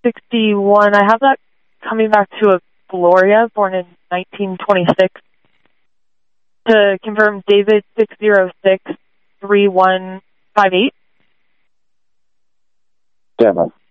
61. I have that coming back to a Gloria, born in 1926. To confirm, David 606-3158. Stand by.